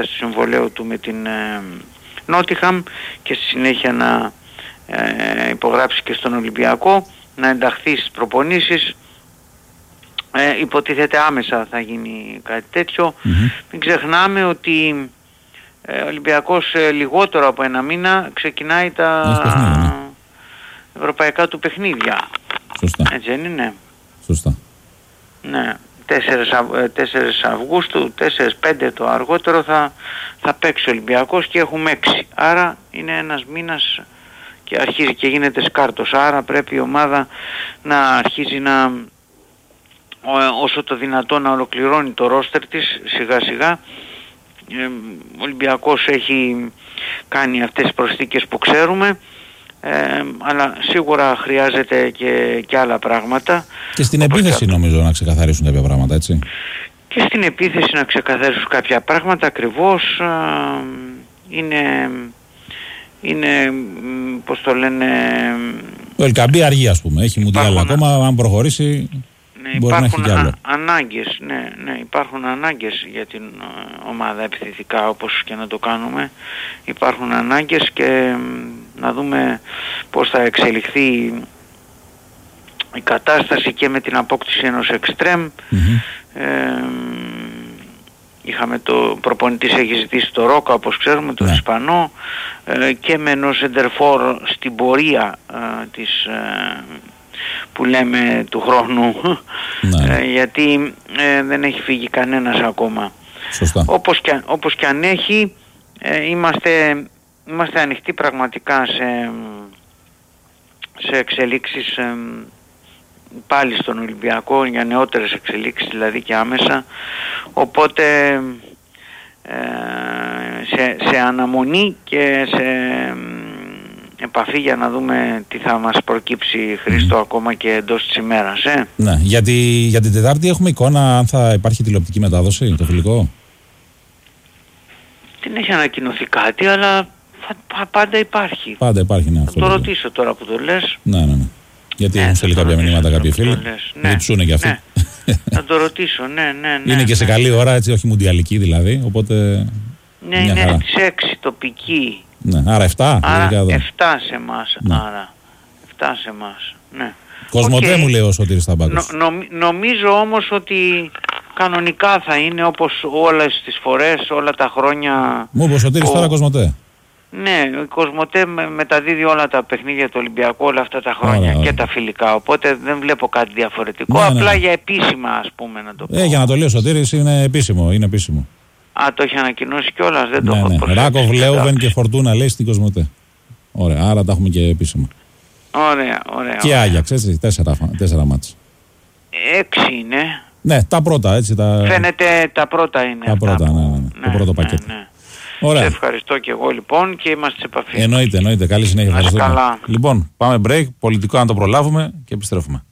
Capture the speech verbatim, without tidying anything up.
του συμβολαίου του με την ε, Νότιχαμ και στη συνέχεια να ε, υπογράψει και στον Ολυμπιακό, να ενταχθεί στις προπονήσεις. Ε, υποτίθεται άμεσα θα γίνει κάτι τέτοιο. Mm-hmm. Μην ξεχνάμε ότι ε, ο Ολυμπιακός ε, λιγότερο από ένα μήνα ξεκινάει τα παιχνίδια, ναι. ευρωπαϊκά του παιχνίδια. Σωστά. Έτσι δεν είναι? Σωστά. Ναι. τέσσερις Αυγούστου, τέσσερα πέντε το αργότερο θα, θα παίξει ο Ολυμπιακός και έχουμε έξι. Άρα είναι ένας μήνας και αρχίζει και γίνεται σκάρτος. Άρα πρέπει η ομάδα να αρχίζει να όσο το δυνατό να ολοκληρώνει το ρόστερ της σιγά σιγά. Ο Ολυμπιακός έχει κάνει αυτές τις προσθήκες που ξέρουμε, ε, αλλά σίγουρα χρειάζεται και, και άλλα πράγματα. Και στην επίθεση και... νομίζω να ξεκαθαρίσουν κάποια πράγματα, έτσι. Και στην επίθεση να ξεκαθαρίσουν κάποια πράγματα ακριβώς. Ε, είναι, είναι, πώς το λένε... Το Ελκαμπή αργεί, ας πούμε, έχει μουντιάλ ακόμα, αν προχωρήσει... Ναι, υπάρχουν α, ανάγκες, ναι, ναι, υπάρχουν ανάγκες για την ε, ομάδα επιθετικά, όπως και να το κάνουμε. Υπάρχουν ανάγκες και ε, να δούμε πώς θα εξελιχθεί η κατάσταση και με την απόκτηση ενός εξτρέμ. Mm-hmm. Ε, είχαμε το προπονητής έχει ζητήσει το Ρόκα, όπως ξέρουμε, τον yeah. Ισπανό, ε, και με ενός εντερφόρ στην πορεία ε, της... Ε, που λέμε του χρόνου, ναι. ε, γιατί ε, δεν έχει φύγει κανένας ακόμα. Σωστά. Όπως και, όπως και αν έχει, ε, είμαστε, είμαστε ανοιχτοί πραγματικά σε, σε εξελίξεις ε, πάλι στον Ολυμπιακό, για νεότερες εξελίξεις δηλαδή και άμεσα, οπότε ε, σε, σε αναμονή και σε επαφή για να δούμε τι θα μας προκύψει, Χρήστο, mm. ακόμα και εντός της ημέρας. Ε. Ναι, γιατί για την Τετάρτη έχουμε εικόνα αν θα υπάρχει τηλεοπτική μετάδοση, το φιλικό. Δεν έχει ανακοινωθεί κάτι, αλλά θα, πάντα υπάρχει. Πάντα υπάρχει, ναι. Θα το ρωτήσω τώρα που το λες. Ναι, ναι, ναι. Γιατί έχουν στείλει κάποια μηνύματα κάποιοι φίλοι. Ναι, διψούνε κι αυτοί. Ναι. Θα το ρωτήσω, ναι, ναι, ναι. Είναι ναι, και σε ναι. καλή ώρα, έτσι, όχι μουντιαλική δηλαδή, οπότε... Ναι, είναι στις έξι τοπική. Ναι, άρα εφτά. Άρα εφτά σε εμάς. Ναι. Άρα εφτά σε εμάς. Ναι. Κοσμοτέ okay. μου λέει ο Σωτήρης Ταμπάκος. Νο, νο, νομίζω όμως ότι κανονικά θα είναι όπως όλες τις φορές, όλα τα χρόνια. Μου είπε ο Σωτήρης τώρα Κοσμοτέ. Ναι, ο Κοσμοτέ μεταδίδει όλα τα παιχνίδια του Ολυμπιακού όλα αυτά τα χρόνια, άρα, και άρα. τα φιλικά, οπότε δεν βλέπω κάτι διαφορετικό, ναι, απλά ναι. για επίσημα, ας πούμε, να το πω. Ε, για να το λέει ο Σωτήρης είναι επίσημο, είναι επίσημο. Α, το έχει ανακοινώσει κιόλας, δεν ναι, το έχω ναι. προσέξει. Ράκοβ, Λέουβεν και Φορτούνα λέει στην Κοσμοτέ. Ωραία, άρα τα έχουμε και επίσημα. Ωραία, ωραία. Και Άγιαξ, έτσι, τέσσερα, τέσσερα μάτς. Έξι είναι. Ναι, τα πρώτα, έτσι. Τα... Φαίνεται τα πρώτα είναι. Τα πρώτα, ναι, ναι, ναι. ναι. Το πρώτο πακέτο. Ναι, ναι. Ωραία. Σε ευχαριστώ και εγώ λοιπόν και είμαστε σε επαφή. Εννοείται, εννοείται. Καλή συνέχεια. Καλά. Λοιπόν, πάμε break, πολιτικό να το προλάβουμε και επιστρέφουμε.